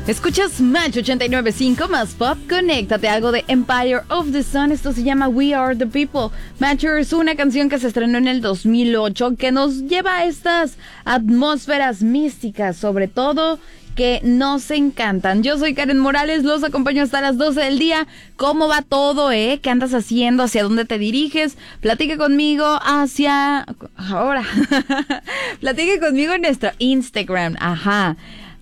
Escuchas Match 89.5 más pop, conéctate a algo de Empire of the Sun. Esto se llama We Are the People. Matcher es una canción que se estrenó en el 2008 que nos lleva a estas atmósferas místicas, sobre todo que nos encantan. Yo soy Karen Morales, los acompaño hasta las 12 del día. ¿Cómo va todo, ¿Qué andas haciendo? ¿Hacia dónde te diriges? Platique conmigo ahora. Platique conmigo en nuestro Instagram.